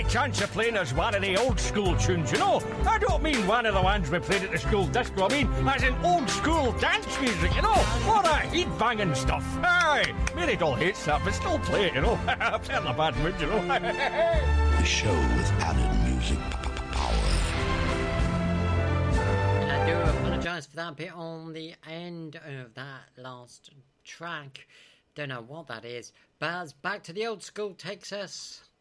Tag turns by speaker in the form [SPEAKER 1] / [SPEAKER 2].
[SPEAKER 1] chance of playing us one of the old school tunes, you know. I don't mean one of the ones we played at the school disco. I mean as in old school dance music, you know. All that heat-banging stuff. Aye, Mary Doll hates that, but still play it, you know. I'm in a bad mood, you know.
[SPEAKER 2] The show with added music power.
[SPEAKER 3] And I do apologise for that bit on the end of that last track. Don't know what that is. But back to the old school takes us